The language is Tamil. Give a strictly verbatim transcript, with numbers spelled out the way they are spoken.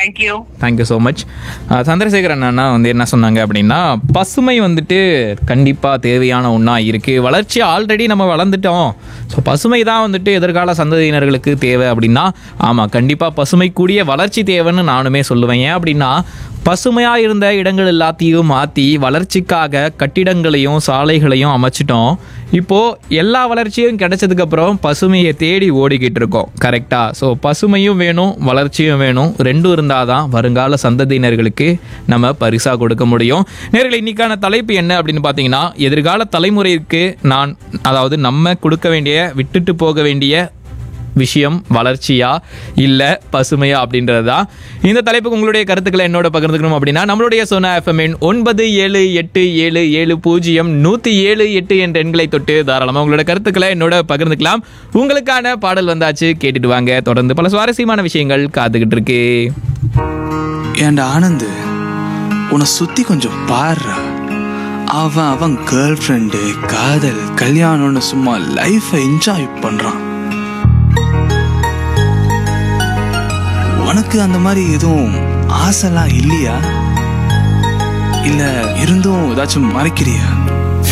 Thank you. Thank you so much. Chandrasekaran அண்ணா வந்து என்ன சொன்னாங்க அப்படின்னா, பசுமை வந்துட்டு கண்டிப்பாக தேவையான ஒன்றா இருக்குது. வளர்ச்சி ஆல்ரெடி நம்ம வளர்ந்துட்டோம், ஸோ பசுமை தான் வந்துட்டு எதிர்கால சந்ததியினர்களுக்கு தேவை அப்படின்னா, ஆமாம் கண்டிப்பாக பசுமை கூடிய வளர்ச்சி தேவைன்னு நானுமே சொல்லுவேன். ஏன் அப்படின்னா, பசுமையாக இருந்த இடங்கள் எல்லாத்தையும் மாற்றி வளர்ச்சிக்காக கட்டிடங்களையும் சாலைகளையும் அமைச்சிட்டோம். இப்போது எல்லா வளர்ச்சியும் கிடைச்சதுக்கப்புறம் பசுமையை தேடி ஓடிக்கிட்டு இருக்கோம். கரெக்டாக? ஸோ பசுமையும் வேணும், வளர்ச்சியும் வேணும். ரெண்டும் இருந்தால் தான் வருங்கால சந்ததியினர்களுக்கு நம்ம பரிசாக கொடுக்க முடியும். நேர்களை இன்னைக்கான தலைப்பு என்ன அப்படின்னு பார்த்தீங்கன்னா, எதிர்கால தலைமுறைக்கு நான் அதாவது நம்ம கொடுக்க வேண்டிய, விட்டுட்டு போக வேண்டிய விஷயம் வளர்ச்சியா இல்லை பசுமையா அப்படின்றது தான். இந்த தலைப்புக்கு உங்களுடைய கருத்துக்களை என்னோட பகிர்ந்துக்கணும் அப்படின்னா, நம்மளுடைய சோனா எஃப்எம் எண் ஒன்பது ஏழு எட்டு ஏழு ஏழு பூஜ்ஜியம் நூற்றி ஏழு எட்டு என்ற எண்களை தொட்டு தாராளமாக உங்களோட கருத்துக்களை என்னோட பகிர்ந்துக்கலாம். உங்களுக்கான பாடல் வந்தாச்சு, கேட்டுட்டு வாங்க. தொடர்ந்து பல சுவாரஸ்யமான விஷயங்கள் காத்துக்கிட்டு இருக்கு. ஏண்டா ஆனந்து, உன்னை சுத்தி கொஞ்சம் பாருடா. அவன் அவன் கேர்ள் ஃப்ரெண்டு, காதல், கல்யாணம்னு சும்மா லைஃபை என்ஜாய் பண்றான். உனக்கு அந்த மாதிரி எதுவும் ஆசைலாம் இல்லையா? இல்ல இருந்தும் ஏதாச்சும் மறைக்கிறியா?